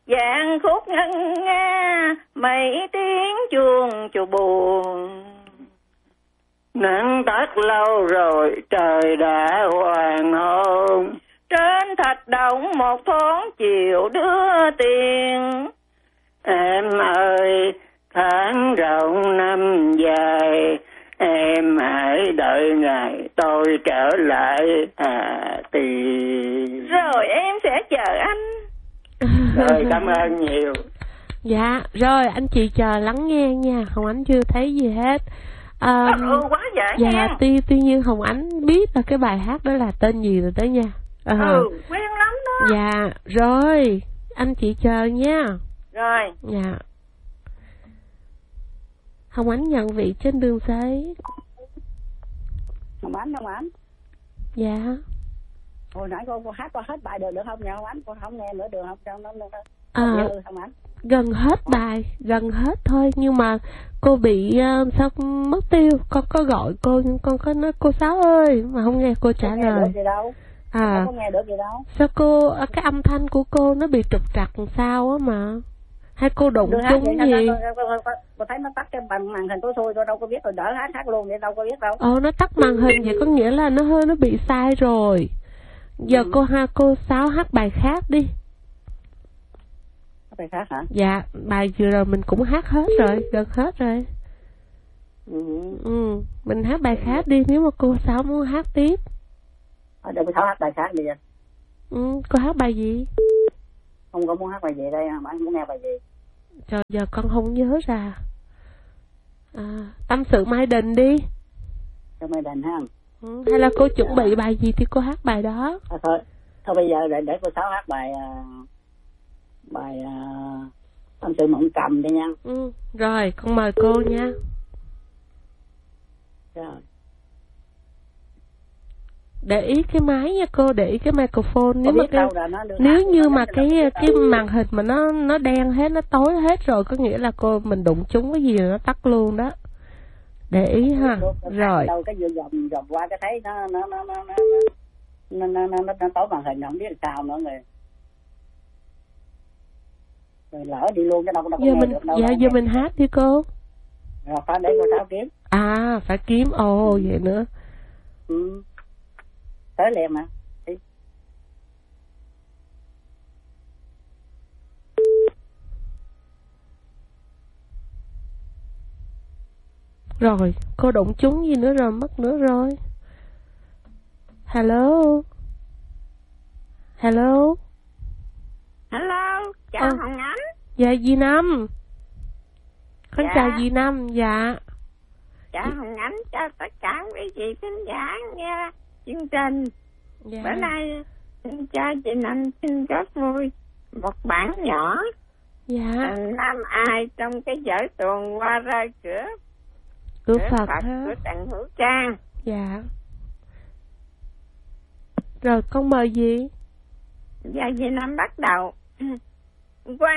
Vạn khúc ngân nga mấy tiếng chuông chùa buồn. Nắng tắt lâu rồi trời đã hoàng hôn. Trên thạch động một thoáng chiều đưa tiền. Em ơi tháng rộng năm dài, em hãy đợi ngày tôi trở lại Hà Tiên. Rồi em sẽ chờ anh. Rồi cảm ơn nhiều. Dạ rồi anh chị chờ lắng nghe nha. Hồng Ánh chưa thấy gì hết. Quá vậy dạ nha. tuy nhiên Hồng Ánh biết là cái bài hát đó là tên gì rồi đó nha. Quen lắm đó. Dạ rồi anh chị chờ nha. Rồi. Dạ. Hồng Ánh nhận vị trên đường giấy. Hồng Ánh. Dạ. Hồi nãy cô hát qua hết bài được không nha Hồng Ánh? Cô không nghe nữa được không? Hồng Ánh. Gần hết thôi, nhưng mà cô bị sao mất tiêu. Con có gọi cô nhưng con có nói cô Sáu ơi mà không nghe cô trả lời. Không có nghe được gì đâu. Sao cô cái âm thanh của cô nó bị trục trặc làm sao á mà? Hay cô đụng trúng gì? Cô thấy nó tắt cái màn hình tối tôi đâu có biết, rồi đỡ hát luôn vậy đâu có biết đâu. Nó tắt màn hình vậy có nghĩa là nó bị sai rồi. Giờ cô Sáu hát bài khác đi. Bài khác hả? Dạ, bài vừa rồi mình cũng hát hết rồi, gần hết rồi. Mình hát bài khác đi nếu mà cô Sáu muốn hát tiếp. Để cô Sáu hát bài khác đi vậy. Cô hát bài gì? Không có muốn hát bài gì đây, mà muốn nghe bài gì. Trời, giờ con không nhớ ra. Tâm sự Mai Đình đi. Cho Mai Đình ha. Hay là cô chuẩn bị bài gì thì cô hát bài đó. Thôi bây giờ để cô Sáu hát bài Tâm sự Mộng Cầm đi nha. Rồi con mời cô nha. Rồi. Để ý cái máy nha cô, để ý cái microphone. Nếu như mà cái màn hình mà nó đen hết, nó tối hết rồi, có nghĩa là mình đụng trúng cái gì nó tắt luôn đó. Để ý ha. Rồi. Đâu cái vừa dòm qua cái thấy nó tối màn hình, không biết là sao nữa rồi. Rồi lỡ đi luôn cái đâu có nghe được đâu. Dạ giờ mình hát đi cô. Rồi phải để cô Sáu kiếm. Phải kiếm vậy nữa. Tới liền mà. Đi. Rồi, cô đụng trúng gì nữa rồi, mất nữa rồi. Hello. Chào Hồng Ánh. Dạ Di Năm. Con chào Di Năm. Dạ. Chào Hồng Ánh, chào tất cả quý vị khán giả nghe chương trình. Bữa nay xin cho chị Năm xin rất vui một bản nhỏ. Nam Ai trong cái vở tuồng Qua Ra Cửa Phật của Trần Hữu Trang. Dạ. Rồi con mời gì? Dạ Di Năm bắt đầu.